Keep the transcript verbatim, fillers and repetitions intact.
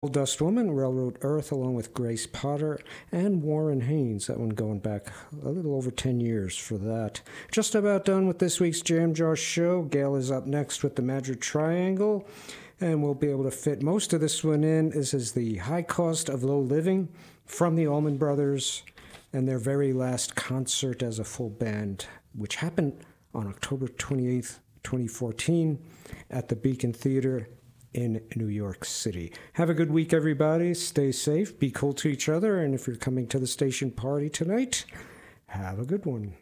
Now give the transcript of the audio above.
Dust Woman, Railroad Earth, along with Grace Potter and Warren Haynes. That one going back a little over ten years for that. Just about done with this week's Jam Jar Show. Gail is up next with the Magic Triangle, and we'll be able to fit most of this one in. This is the High Cost of Low Living from the Allman Brothers and their very last concert as a full band, which happened on October twenty-eighth, twenty fourteen at the Beacon Theater in New York City. Have a good week, everybody. Stay safe, be cool to each other, and if you're coming to the station party tonight, have a good one.